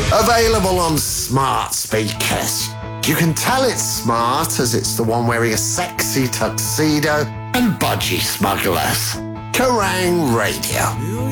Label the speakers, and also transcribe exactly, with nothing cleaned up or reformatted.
Speaker 1: Available on smart speakers. You can tell it's smart as it's the one wearing a sexy tuxedo and budgie smugglers. Kerrang! Radio.